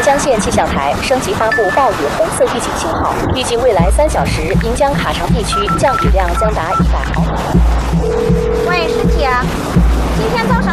江县气象台升级发布暴雨红色预警信号，预计未来3小时银江卡长地区降雨量将达100毫米。 喂，师姐，今天早上